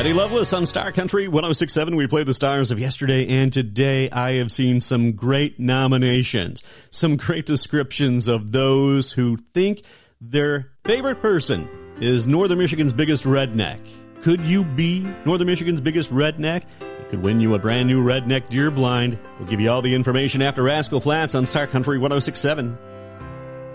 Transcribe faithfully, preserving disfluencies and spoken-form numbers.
Eddie Loveless on Star Country one oh six point seven. We played the stars of yesterday and today. I have seen some great nominations, some great descriptions of those who think their favorite person is Northern Michigan's biggest redneck. Could you be Northern Michigan's biggest redneck? It could win you a brand new redneck deer blind. We'll give you all the information after Rascal Flats on Star Country one oh six point seven.